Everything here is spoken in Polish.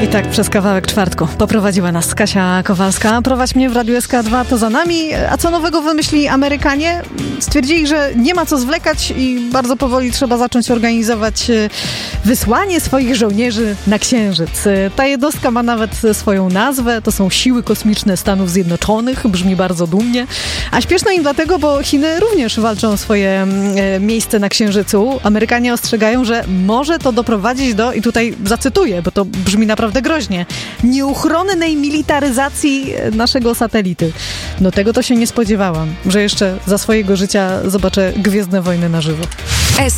I tak przez kawałek czwartku poprowadziła nas Kasia Kowalska. Prowadź mnie w Radiu SK2 to za nami. A co nowego wymyślili Amerykanie? Stwierdzili, że nie ma co zwlekać i bardzo powoli trzeba zacząć organizować wysłanie swoich żołnierzy na Księżyc. Ta jednostka ma nawet swoją nazwę. To są Siły Kosmiczne Stanów Zjednoczonych. Brzmi bardzo dumnie. A śpieszno im dlatego, bo Chiny również walczą o swoje miejsce na Księżycu. Amerykanie ostrzegają, że może to doprowadzić do, i tutaj zacytuję, bo to brzmi naprawdę groźnie, nieuchronnej militaryzacji naszego satelity. No tego to się nie spodziewałam, że jeszcze za swojego życia zobaczę Gwiezdne Wojny na żywo.